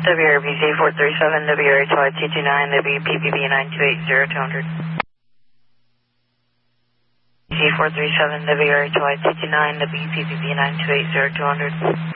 WRBZ 437, WRHY 229, WPPB 9280 200. Z 437, WRHY 229, WPPB 9280 200.